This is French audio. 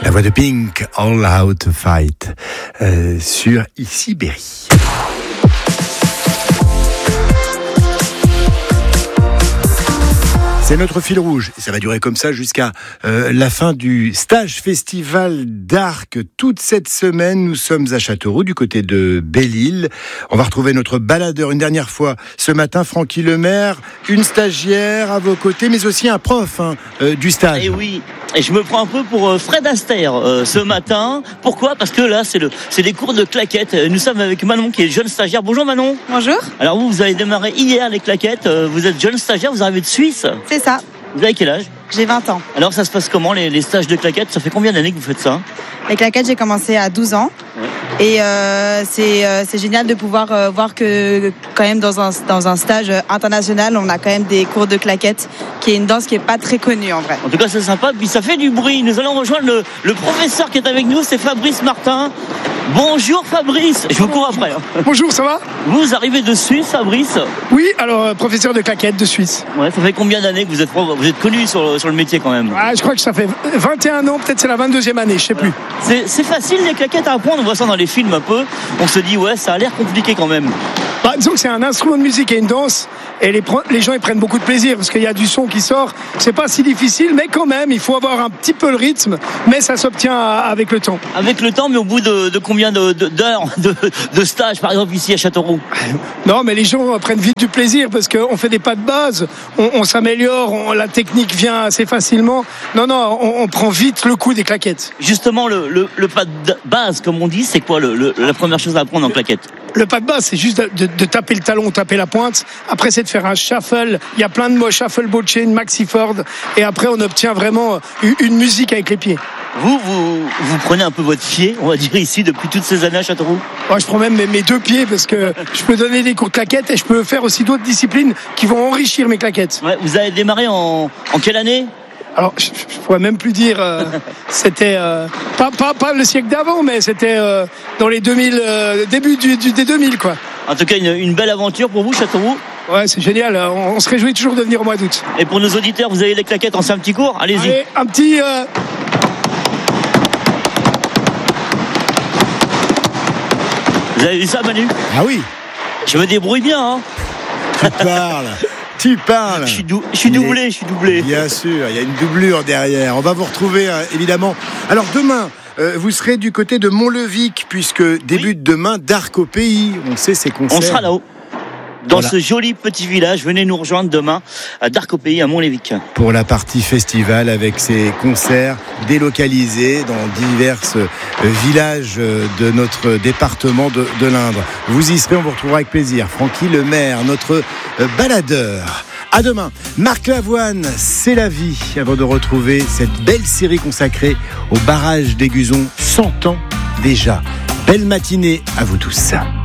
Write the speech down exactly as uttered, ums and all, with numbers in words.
La voix de Pink, All Out to Fight, euh, sur Ici Berry. C'est notre fil rouge, et ça va durer comme ça jusqu'à euh, la fin du stage festival d'Arc. Toute cette semaine, nous sommes à Châteauroux, du côté de Belle-Île. On va retrouver notre baladeur une dernière fois ce matin, Francky Lemaire, une stagiaire à vos côtés, mais aussi un prof hein, euh, du stage. Et oui, et je me prends un peu pour euh, Fred Astaire euh, ce matin. Pourquoi ? Parce que là, c'est, le, c'est les cours de claquettes. Nous sommes avec Manon, qui est jeune stagiaire. Bonjour Manon. Bonjour. Alors vous, vous avez démarré hier les claquettes. Vous êtes jeune stagiaire, vous arrivez de Suisse. C'est ça. Vous avez quel âge ? J'ai vingt ans. Alors ça se passe comment les, les stages de claquettes ? Ça fait combien d'années que vous faites ça ? Les claquettes, j'ai commencé à douze ans. Ouais. Et euh, c'est, euh, c'est génial de pouvoir euh, voir que quand même dans un, dans un stage international, on a quand même des cours de claquettes, qui est une danse qui n'est pas très connue en vrai. En tout cas, c'est sympa. Puis ça fait du bruit. Nous allons rejoindre le, le professeur qui est avec nous, c'est Fabrice Martin. Bonjour Fabrice, je vous cours après. Bonjour, ça va ? Vous arrivez de Suisse, Fabrice ? Oui, alors euh, professeur de claquettes de Suisse. Ouais, ça fait combien d'années que vous êtes vous êtes connu sur, sur le métier quand même ? Ah, je crois que ça fait vingt et un ans, peut-être c'est la vingt-deuxième année, je sais plus. C'est, c'est facile les claquettes à apprendre, on voit ça dans les films un peu. On se dit ouais, ça a l'air compliqué quand même. Bah, disons que c'est un instrument de musique et une danse, et les, les gens ils prennent beaucoup de plaisir parce qu'il y a du son qui sort. C'est pas si difficile, mais quand même, il faut avoir un petit peu le rythme, mais ça s'obtient avec le temps. Avec le temps, mais au bout de, de combien de, de, d'heures de, de stage, par exemple ici à Châteauroux ? Non, mais les gens prennent vite du plaisir parce qu'on fait des pas de base, on, on s'améliore, on, la technique vient assez facilement. Non, non, on, on prend vite le coup des claquettes. Justement, le, le, le pas de base, comme on dit, c'est quoi le, le, la première chose à apprendre en claquette ? Le pas de base, c'est juste de, de, de taper le talon, taper la pointe. Après, c'est de faire un shuffle. Il y a plein de mots, shuffle, ball chain, maxi Ford. Et après, on obtient vraiment une, une musique avec les pieds. Vous, vous, vous prenez un peu votre pied, on va dire ici, depuis toutes ces années à Châteauroux ? Moi, je prends même mes, mes deux pieds parce que je peux donner des cours de claquettes et je peux faire aussi d'autres disciplines qui vont enrichir mes claquettes. Ouais, vous avez démarré en, en quelle année ? Alors, je, je pourrais même plus dire. Euh, c'était euh, pas, pas, pas le siècle d'avant, mais c'était euh, dans les deux mille, euh, début du, du, des deux mille, quoi. En tout cas, une, une belle aventure pour vous, Châteauroux. Ouais, c'est génial. On, on se réjouit toujours de venir au mois d'août. Et pour nos auditeurs, vous avez les claquettes en cinq petits cours ? Allez-y. Allez, un petit. Euh... Vous avez vu ça, Manu ? Ah oui. Je me débrouille bien, hein. Tu parles. Tu parles. Je suis, dou- je suis doublé, je suis doublé. Bien sûr, il y a une doublure derrière. On va vous retrouver, euh, évidemment. Alors, demain, euh, vous serez du côté de Montlevic, puisque débute oui. demain d'Arc au Pays. On sait ses concerts. On sera là-haut. Dans voilà. ce joli petit village, venez nous rejoindre demain à d'Arc au Pays à Montlevic. Pour la partie festival avec ses concerts délocalisés dans divers euh, villages de notre département de, de l'Indre. Vous y serez, on vous retrouvera avec plaisir. Francky Lemaire, notre euh, baladeur. À demain. Marc Lavoine, C'est la vie, avant de retrouver cette belle série consacrée au barrage d'Aiguzon, cent ans déjà. Belle matinée à vous tous.